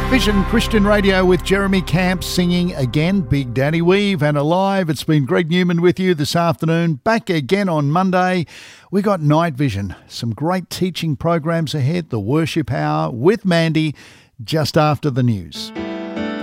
Vision Christian Radio with Jeremy Camp singing again, Big Daddy Weave and Alive. It's been Greg Newman with you this afternoon. Back again on Monday. We got Night Vision, some great teaching programs ahead, the Worship Hour with Mandy just after the news.